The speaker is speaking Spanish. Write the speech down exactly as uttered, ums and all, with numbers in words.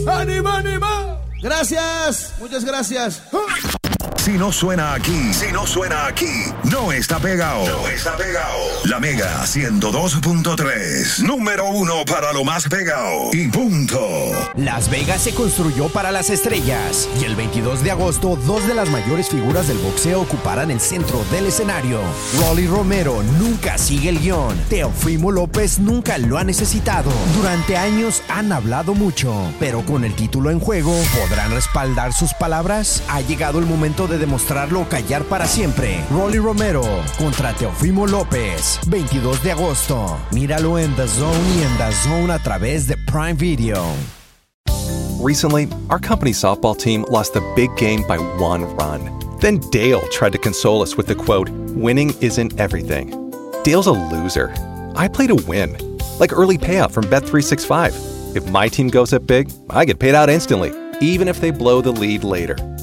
¡Ánimo, ánimo! Gracias, muchas gracias. Si no suena aquí, si no suena aquí, no está pegado. No está pegado. La Mega ciento dos punto tres, número uno para lo más pegado. Y punto. Las Vegas se construyó para las estrellas. Y el veintidós de agosto, dos de las mayores figuras del boxeo ocuparán el centro del escenario. Rolly Romero nunca sigue el guión. Teofimo López nunca lo ha necesitado. Durante años han hablado mucho, pero con el título en juego, ¿podrán respaldar sus palabras? Ha llegado el momento de demostrarlo o callar para siempre. Rolly Romero contra Teofimo López, veintidós de agosto. Míralo en The Zone y en The Zone a través de Prime Video. Recently, our company's softball team lost the big game by one run. Then Dale tried to console us with the quote, "Winning isn't everything." Dale's a loser. I play to win, like early payout from Bet three sixty-five. If my team goes up big, I get paid out instantly, even if they blow the lead later.